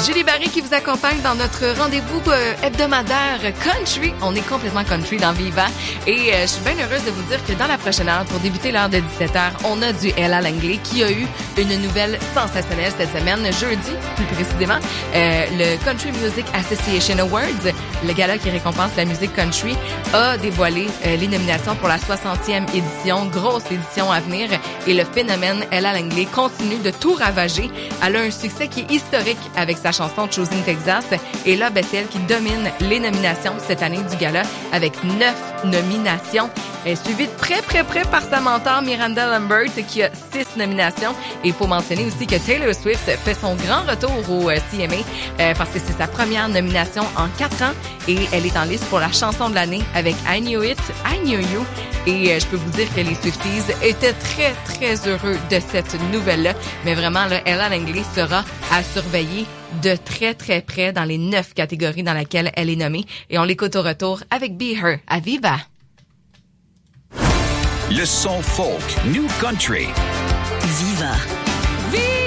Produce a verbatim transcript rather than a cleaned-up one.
Julie Barré qui vous accompagne dans notre rendez-vous euh, hebdomadaire country. On est complètement country dans Viva. Et euh, je suis bien heureuse de vous dire que dans la prochaine heure, pour débuter l'heure de dix-sept heures, on a du Ella Langley qui a eu une nouvelle sensationnelle cette semaine, jeudi plus précisément, euh, le Country Music Association Awards, le gala qui récompense la musique country, a dévoilé euh, les nominations pour la soixantième édition, grosse édition à venir. Et le phénomène Ella Langley continue de tout ravager. Elle a un succès qui est historique avec sa chanson Choosing Texas. Et là, ben, c'est elle qui domine les nominations cette année du gala avec neuf nominations. Elle est suivie de près, près, près par sa mentor Miranda Lambert qui a six nominations. Et il faut mentionner aussi que Taylor Swift fait son grand retour au euh, C M A euh, parce que c'est sa première nomination en quatre ans et elle est en liste pour la chanson de l'année avec I Knew It, I Knew You. Et euh, je peux vous dire que les Swifties étaient très, très heureux de cette nouvelle-là. Mais vraiment, là, Ella Langley sera à surveiller de très, très près dans les neuf catégories dans lesquelles elle est nommée. Et on l'écoute au retour avec Be Her à Viva. Le son folk, New Country. Viva. Viva!